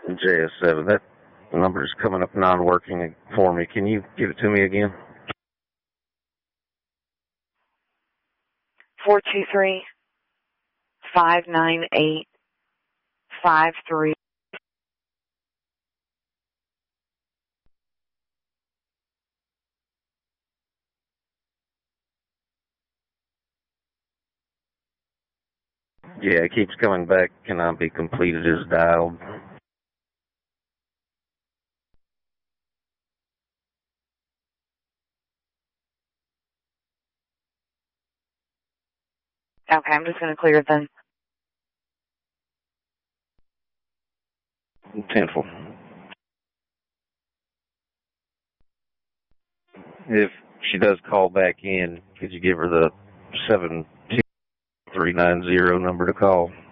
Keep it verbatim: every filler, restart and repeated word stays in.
J S seven. That number's coming up non-working for me. Can you give it to me again? Four two three five nine eight five three. Yeah, it keeps coming back. Cannot be completed as dialed. Okay, I'm just going to clear it then. Tenfold. If she does call back in, could you give her the seven two three nine zero number to call?